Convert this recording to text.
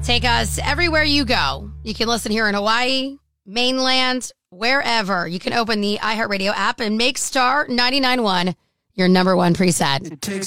Take us everywhere you go. You can listen here in Hawaii, mainland, wherever. You can open the iHeartRadio app and make Star 99.1 your number one preset. It takes